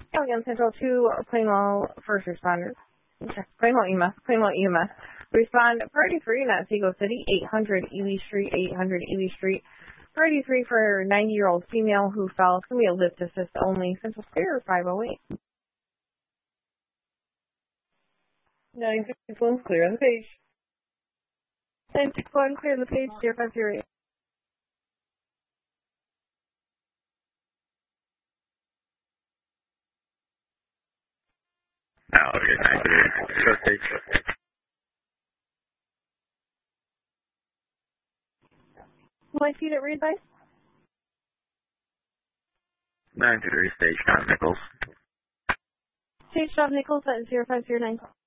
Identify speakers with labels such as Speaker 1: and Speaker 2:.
Speaker 1: Allegan Central 2, Plainwell First Responders. Plainwell EMS. Respond priority 3 in Otsego City, 800 Ely Street, 800 Ely Street. Priority 3 for 90-year-old female who fell. It's going to be a lift assist only. Central Spare 508. 961, clear on the page. 961, clear on the page, 0508.
Speaker 2: Oh, okay, 938.
Speaker 1: My feet at read by?
Speaker 2: 923, Stage John Nichols.
Speaker 1: Stage John Nichols at 0509.